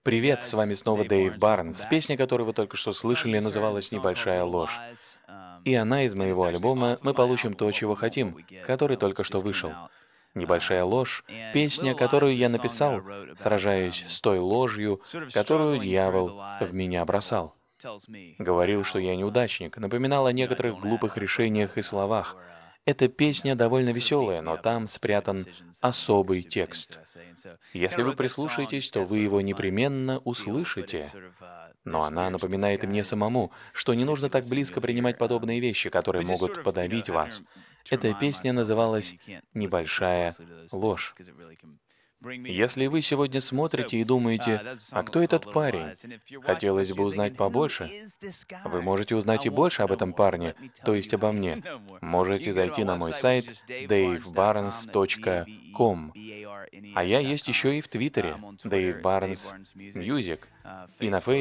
Привет, с вами снова Дэйв Барнс. Песня, которую вы только что слышали, называлась «Небольшая ложь». И она из моего альбома «Мы получим то, чего хотим», который только что вышел. «Небольшая ложь» — песня, которую я написал, сражаясь с той ложью, которую дьявол в меня бросал. Говорил, что я неудачник, напоминал о некоторых глупых решениях и словах. Эта песня довольно веселая, но там спрятан особый текст. Если вы прислушаетесь, то вы его непременно услышите. Но она напоминает и мне самому, что не нужно так близко принимать подобные вещи, которые могут подавить вас. Эта песня называлась «Небольшая ложь». Если вы сегодня смотрите и думаете, а кто этот парень? Хотелось бы узнать побольше. Вы можете узнать и больше об этом парне, то есть обо мне. Можете зайти на мой сайт davebarnes.com. А я есть еще и в Твиттере, Dave Barnes Music, и на